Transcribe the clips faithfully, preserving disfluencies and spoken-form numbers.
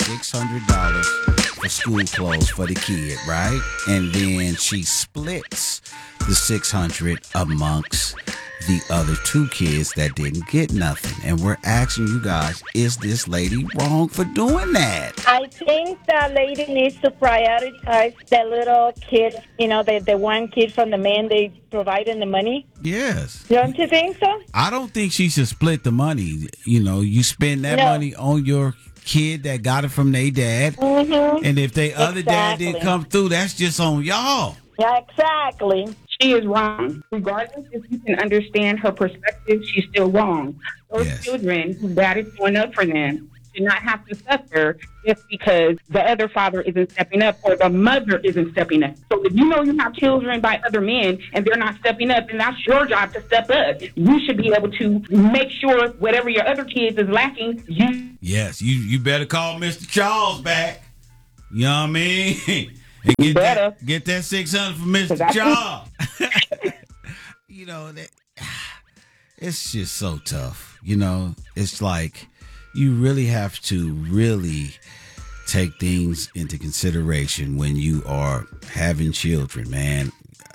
six hundred dollars for school clothes for the kid, right? And then she splits the six hundred amongst the other two kids that didn't get nothing. And we're asking you guys, is this lady wrong for doing that? I think the lady needs to prioritize the little kid, you know, the, the one kid from the man they providing the money. Yes. Don't you think so? I don't think she should split the money. You know, you spend that No. money on your kid that got it from their dad. Mm-hmm. And if they other dad Exactly. didn't come through, that's just on y'all. Yeah, exactly. She is wrong. Regardless if you can understand her perspective, she's still wrong. Those Yes. children who dad is showing up for them should not have to suffer just because the other father isn't stepping up or the mother isn't stepping up. So if you know you have children by other men and they're not stepping up, then that's your job to step up. You should be able to make sure whatever your other kids is lacking, you... Yes, you, you better call Mister Charles back. You know what I mean? And get better. that, get that six hundred for Mister That's- Charles. You know, that it's just so tough. You know, it's like you really have to really take things into consideration when you are having children, man.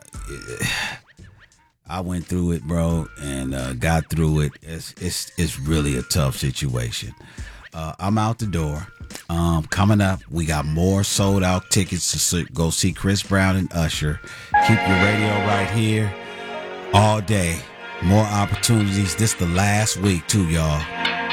I went through it, bro, and uh, got through it. It's it's it's really a tough situation. Uh, I'm out the door. Um, coming up, we got more sold out tickets to see, go see Chris Brown and Usher. Keep your radio right here all day. More opportunities. This the last week too, y'all.